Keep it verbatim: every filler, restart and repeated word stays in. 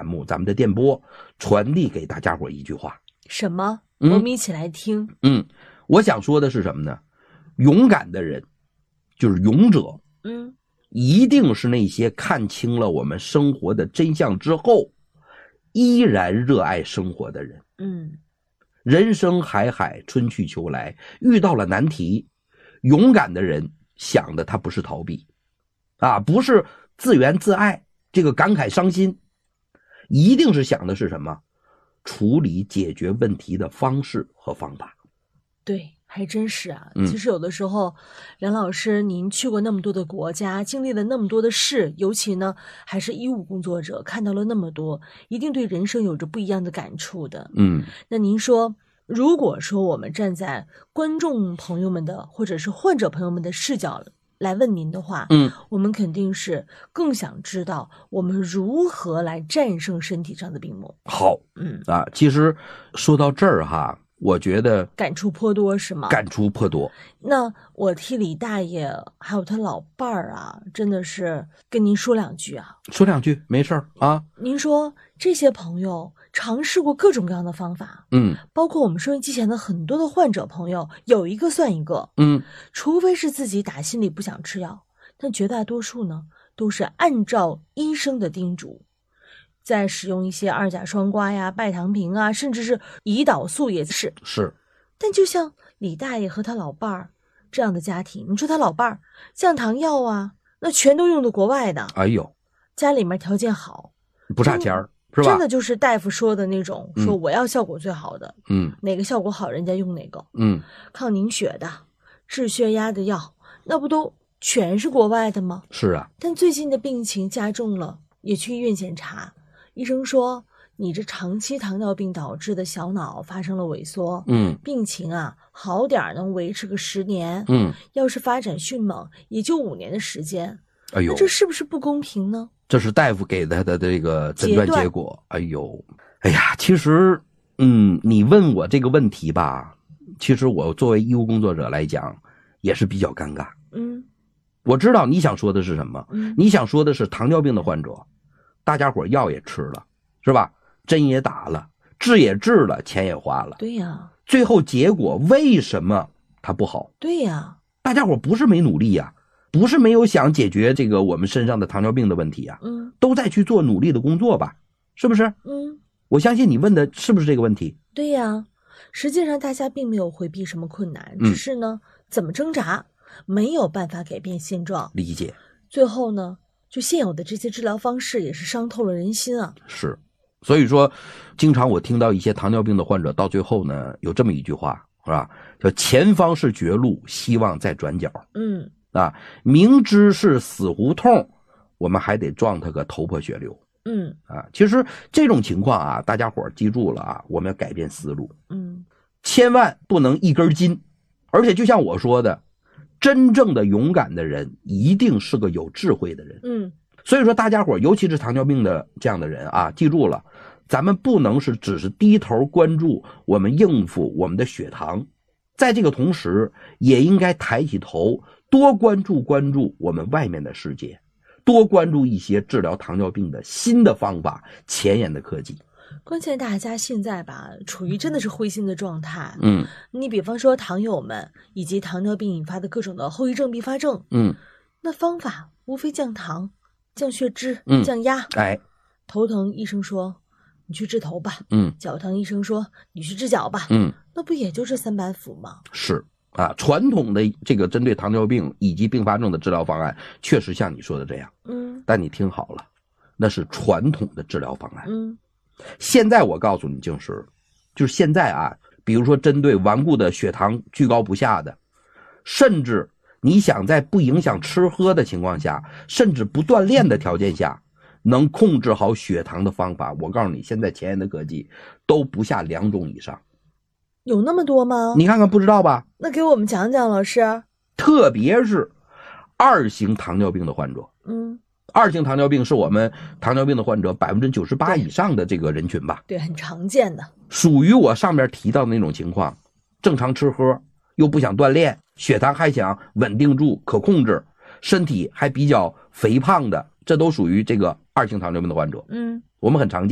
栏目，咱们的电波传递给大家伙一句话。 什么？ 嗯、 我们一起来听。 嗯，我想说的是什么呢？勇敢的人，就是勇者， 嗯， 一定是那些看清了我们生活的真相之后，依然热爱生活的人。 嗯， 人生海海，春去秋来，遇到了难题，勇敢的人想的他不是逃避，啊，不是自怨自艾，这个感慨伤心，一定是想的是什么？处理解决问题的方式和方法。 对，还真是啊。 嗯、 其实有的时候，梁老师您去过那么多的国家，经历了那么多的事，尤其呢还是医务工作者，看到了那么多，一定对人生有着不一样的感触的。 嗯， 那您说，如果说我们站在观众朋友们的或者是患者朋友们的视角来问您的话， 嗯， 我们肯定是更想知道我们如何来战胜身体上的病魔。 好， 嗯啊，其实说到这儿哈，我觉得感触颇多，是吗？ 感触颇多。 那我替李大爷还有他老伴儿啊，真的是跟您说两句啊。 说两句没事儿啊。 您说这些朋友尝试过各种各样的方法， 嗯， 包括我们收音机前的很多的患者朋友，有一个算一个， 嗯， 除非是自己打心里不想吃药，但绝大多数呢都是按照医生的叮嘱，在使用一些二甲双胍呀、拜糖平啊，甚至是胰岛素也是。 是。 但就像李大爷和他老伴儿这样的家庭，你说他老伴儿降糖药啊，那全都用的国外的， 哎呦， 家里面条件好， 不差钱儿，是吧？ 真的就是大夫说的那种， 嗯、 说我要效果最好的， 嗯， 哪个效果好人家用哪个， 嗯， 抗凝血的、治血压的药，那不都全是国外的吗？ 是啊。 但最近的病情加重了，也去医院检查，医生说你这长期糖尿病导致的小脑发生了萎缩， 嗯， 病情啊好点能维持个十年， 嗯， 要是发展迅猛，也就五年的时间。 哎呦， 那这是不是不公平呢？ 这是大夫给他的这个诊断结果。哎呦，哎呀，其实，嗯，你问我这个问题吧，其实我作为医务工作者来讲，也是比较尴尬。 嗯， 我知道你想说的是什么， 嗯， 你想说的是糖尿病的患者，大家伙药也吃了，是吧？针也打了，治也治了，钱也花了。 对呀， 最后结果为什么它不好？ 对呀， 大家伙不是没努力呀，不是没有想解决这个我们身上的糖尿病的问题呀， 嗯， 都在去做努力的工作吧，是不是？ 嗯， 我相信你问的是不是这个问题？ 对呀，实际上大家并没有回避什么困难， 嗯只是呢怎么挣扎，没有办法改变现状。 理解。 最后呢，就现有的这些治疗方式也是伤透了人心啊。 是，所以说，经常我听到一些糖尿病的患者到最后呢，有这么一句话，是吧？叫前方是绝路，希望在转角。 嗯， 啊，明知是死胡同，我们还得撞他个头破血流。 嗯， 啊，其实这种情况啊，大家伙记住了啊，我们要改变思路， 嗯， 千万不能一根筋。而且就像我说的，真正的勇敢的人一定是个有智慧的人。 嗯， 所以说大家伙，尤其是糖尿病的这样的人啊，记住了，咱们不能是只是低头关注我们应付我们的血糖，在这个同时也应该抬起头，多关注关注我们外面的世界，多关注一些治疗糖尿病的新的方法、前沿的科技。 关键大家现在吧，处于真的是灰心的状态。 嗯， 你比方说糖友们以及糖尿病引发的各种的后遗症、并发症， 嗯， 那方法无非降糖、降血脂、 嗯降压。 哎， 头疼医生说你去治头吧， 嗯， 脚疼医生说你去治脚吧， 嗯， 那不也就这三板斧吗？ 是啊，传统的这个针对糖尿病以及并发症的治疗方案，确实像你说的这样。 嗯， 但你听好了，那是传统的治疗方案。 嗯， 现在我告诉你，静时，就是现在啊，比如说针对顽固的血糖居高不下的，甚至你想在不影响吃喝的情况下，甚至不锻炼的条件下，能控制好血糖的方法，我告诉你，现在前沿的科技都不下两种以上。 有那么多吗？ 你看看不知道吧？ 那给我们讲讲，老师。 特别是二型糖尿病的患者， 嗯， 二型糖尿病是我们糖尿病的患者百分之九十八以上的这个人群吧？ 对，很常见的， 属于我上面提到的那种情况，正常吃喝又不想锻炼，血糖还想稳定住可控制，身体还比较肥胖的，这都属于这个二型糖尿病的患者。 嗯， 我们很常见。